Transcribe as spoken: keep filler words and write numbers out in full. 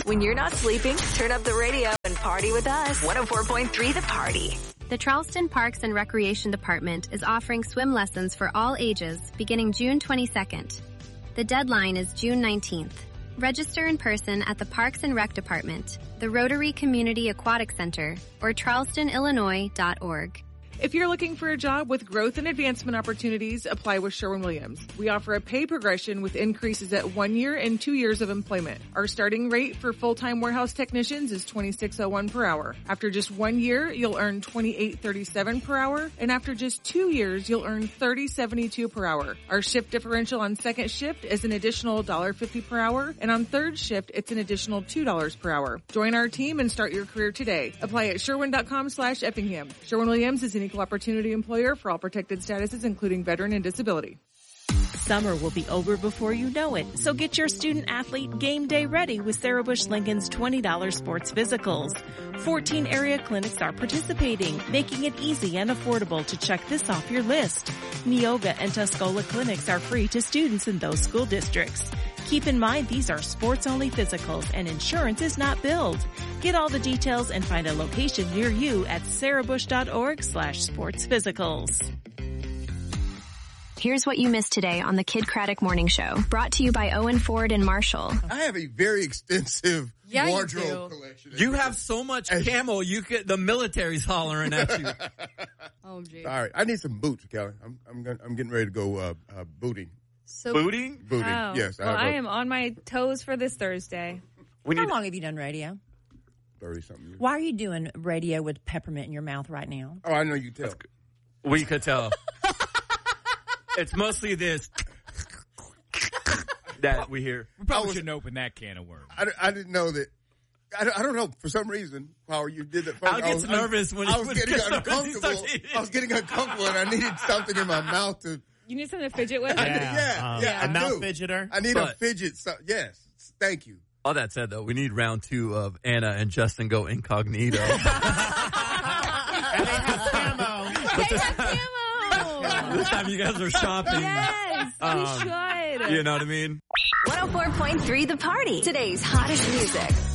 When you're not sleeping, turn up the radio and party with us. one oh four point three The Party. The Charleston Parks and Recreation Department is offering swim lessons for all ages beginning June twenty-second. The deadline is June nineteenth. Register in person at the Parks and Rec Department, the Rotary Community Aquatic Center, or charleston illinois dot org. If you're looking for a job with growth and advancement opportunities, apply with Sherwin-Williams. We offer a pay progression with increases at one year and two years of employment. Our starting rate for full-time warehouse technicians is twenty-six oh one per hour. After just one year, you'll earn twenty-eight thirty-seven per hour, and after just two years, you'll earn thirty seventy-two per hour. Our shift differential on second shift is an additional one dollar fifty per hour, and on third shift, it's an additional two dollars per hour. Join our team and start your career today. Apply at sherwin.com slash Effingham. Sherwin-Williams is an equal opportunity employer for all protected statuses, including veteran and disability. Summer will be over before you know it, so get your student athlete game day ready with Sarah Bush Lincoln's twenty dollars sports physicals. fourteen area clinics are participating, making it easy and affordable to check this off your list. Neoga and Tuscola clinics are free to students in those school districts. Keep in mind these are sports-only physicals and insurance is not billed. Get all the details and find a location near you at sarahbush.org slash sports physicals. Here's what you missed today on the Kid Craddock Morning Show, brought to you by Owen Ford and Marshall. I have a very extensive yeah, wardrobe you collection. You have so much camo, you could, the military's hollering at you. Oh, gee. All right, I need some boots, Kelly. I'm I'm, gonna, I'm getting ready to go uh, uh, booting. So, Booting? Booting, oh. yes. Well, I, I am on my toes for this Thursday. We How long have you done radio? thirty-something years. Why are you doing radio with peppermint in your mouth right now? Oh, I know you can tell. We could tell. It's mostly this that we hear. We probably was, shouldn't open that can of worms. I, I didn't know that. I don't, I don't know. For some reason, Power, you did that. Al gets was, nervous I, when I he was getting uncomfortable. He I was getting uncomfortable, and I needed something in my mouth to. You need something to fidget with? I, yeah, yeah, um, yeah. A I mouth do. fidgeter. I need but, a fidget. So, yes, thank you. All that said, though, we need round two of Anna and Justin go incognito. And they have camo. They have camo. This time you guys are shopping. Yes, um, we should. You know what I mean? one oh four point three The Party. Today's hottest music.